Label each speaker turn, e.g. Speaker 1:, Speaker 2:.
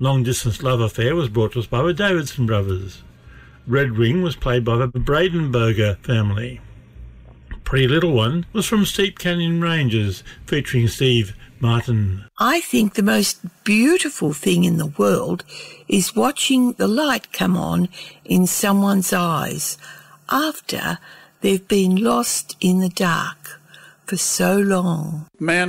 Speaker 1: Long Distance Love Affair was brought to us by the Davidson brothers. Red Ring was played by the Bradenberger family. Pretty Little One was from Steep Canyon Ranges, featuring Steve Martin.
Speaker 2: I think the most beautiful thing in the world is watching the light come on in someone's eyes after they've been lost in the dark for so long.
Speaker 3: Man